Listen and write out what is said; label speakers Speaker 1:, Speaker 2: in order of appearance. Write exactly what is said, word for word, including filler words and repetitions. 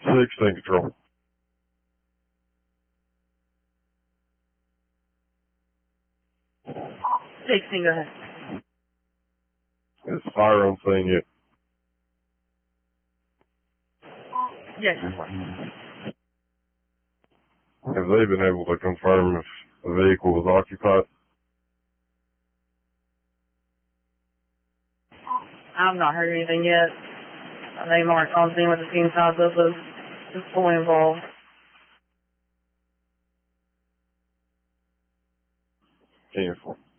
Speaker 1: sixteen control.
Speaker 2: sixteen, go ahead.
Speaker 1: Is fire on scene yet?
Speaker 2: Yes.
Speaker 1: Have they been able to confirm if the vehicle was occupied?
Speaker 2: I've not heard anything yet. They marked on scene with the team size of the is fully involved.
Speaker 1: ten four.